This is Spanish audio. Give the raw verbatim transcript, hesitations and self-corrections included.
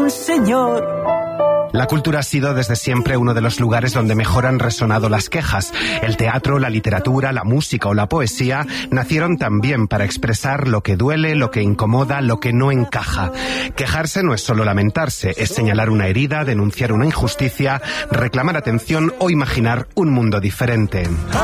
un señor. La cultura ha sido desde siempre uno de los lugares donde mejor han resonado las quejas. El teatro, la literatura, la música o la poesía nacieron también para expresar lo que duele, lo que incomoda, lo que no encaja. Quejarse no es solo lamentarse, es señalar una herida, denunciar una injusticia, reclamar atención o imaginar un mundo diferente.